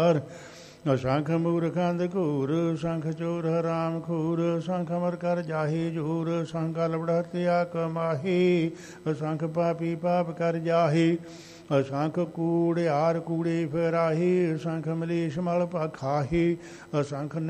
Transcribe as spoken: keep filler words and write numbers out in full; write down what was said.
ਅਸੰਖ ਮੂਰਖੰਦ ਘੂਰ ਸੰਖ ਚੋਰ ਹਰਾਮ ਖੂਰ ਸੰਖ ਅਮਰ ਕਰ ਜਾਹੀ ਜੂਰ ਸੰਖ ਅਲਬੜ ਹਤਿਆ ਕਮਾਹੀ ਅਸੰਖ ਪਾਪੀ ਪਾਪ ਕਰ ਜਾਹੀ ਅਸੰਖ ਕੂੜਿਆਰ ਕੂੜੇ ਫਿਰਾਹੀ ਅਸੰਖ ਮਲੀਸ਼ ਮਲ ਖਾਹੀ ਅਸੰਖ